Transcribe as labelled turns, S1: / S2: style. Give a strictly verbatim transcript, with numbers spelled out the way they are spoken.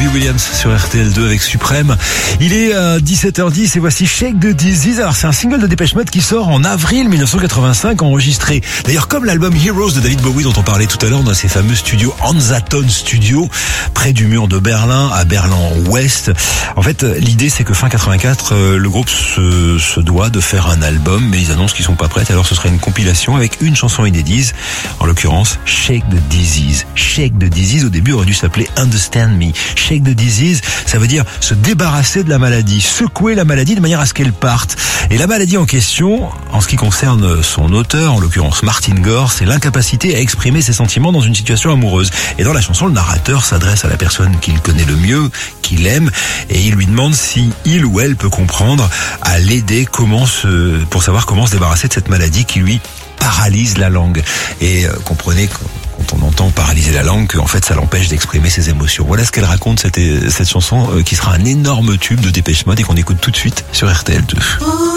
S1: Robbie Williams sur R T L deux avec Suprême. Il est euh, dix-sept heures dix et voici Shake the Disease. Alors c'est un single de Depeche Mode qui sort en avril mille neuf cent quatre-vingt-cinq, enregistré d'ailleurs comme l'album Heroes de David Bowie dont on parlait tout à l'heure dans ses fameux studios Hansaton Studio près du mur de Berlin à Berlin-Ouest. En fait l'idée c'est que fin quatre-vingt-quatre euh, le groupe se, se doit de faire un album, mais ils annoncent qu'ils sont pas prêts, alors ce serait une compilation avec une chanson inédite, en l'occurrence Shake the Disease. Shake the Disease au début aurait dû s'appeler Understand Me. Shake the Disease, ça veut dire se débarrasser de la maladie, secouer la maladie de manière à ce qu'elle parte. Et la maladie en question, en ce qui concerne son auteur, en l'occurrence Martin Gore, c'est l'incapacité à exprimer ses sentiments dans une situation amoureuse. Et dans la chanson, le narrateur s'adresse à la personne qu'il connaît le mieux, qu'il aime, et il lui demande si il ou elle peut comprendre, à l'aider comment se, pour savoir comment se débarrasser de cette maladie qui lui paralyse la langue. Et euh, comprenez quand on entend paralyser la langue qu'en fait ça l'empêche d'exprimer ses émotions. Voilà ce qu'elle raconte, cette, cette chanson euh, qui sera un énorme tube de Depeche Mode et qu'on écoute tout de suite sur R T L deux.